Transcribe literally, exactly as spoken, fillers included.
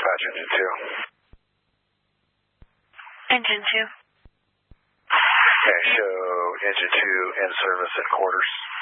Dispatch engine two. Engine two. Okay, show engine two in service at quarters.